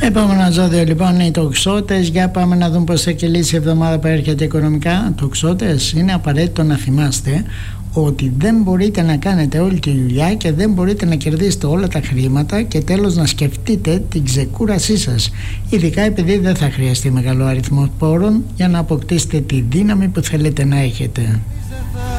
Επόμενο ζώδιο λοιπόν είναι οι τοξότες. Για πάμε να δούμε πώς θα κυλήσει η εβδομάδα που έρχεται οικονομικά. Τοξότες, είναι απαραίτητο να θυμάστε ότι δεν μπορείτε να κάνετε όλη τη δουλειά και δεν μπορείτε να κερδίσετε όλα τα χρήματα, και τέλος να σκεφτείτε την ξεκούρασή σας, ειδικά επειδή δεν θα χρειαστεί μεγάλο αριθμό πόρων για να αποκτήσετε τη δύναμη που θέλετε να έχετε.